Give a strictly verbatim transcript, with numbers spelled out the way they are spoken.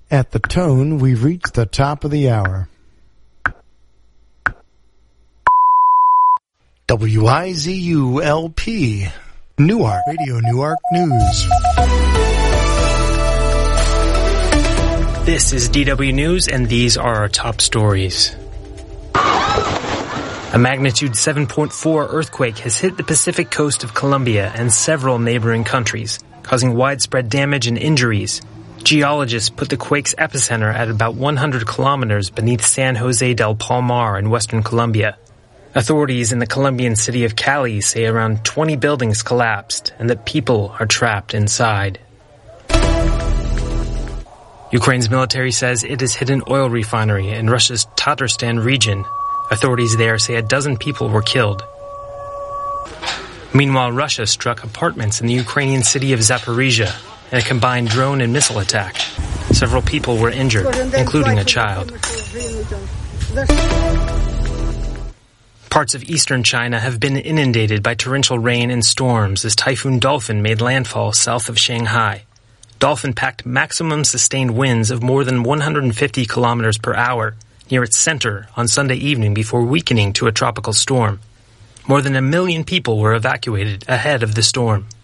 At the tone, we've reached the top of the hour. W I Z U L P, Newark, Radio Newark News. This is D W News, and these are our top stories. A magnitude seven point four earthquake has hit the Pacific coast of Colombia and several neighboring countries, causing widespread damage and injuries. Geologists put the quake's epicenter at about one hundred kilometers beneath San Jose del Palmar in western Colombia. Authorities in the Colombian city of Cali say around twenty buildings collapsed and that people are trapped inside. Ukraine's military says it has hit an oil refinery in Russia's Tatarstan region. Authorities there say a dozen people were killed. Meanwhile, Russia struck apartments in the Ukrainian city of Zaporizhia in a combined drone and missile attack. Several people were injured, including a child. Parts of eastern China have been inundated by torrential rain and storms as Typhoon Dolphin made landfall south of Shanghai. Dolphin packed maximum sustained winds of more than one hundred fifty kilometers per hour near its center on Sunday evening before weakening to a tropical storm. More than a million people were evacuated ahead of the storm.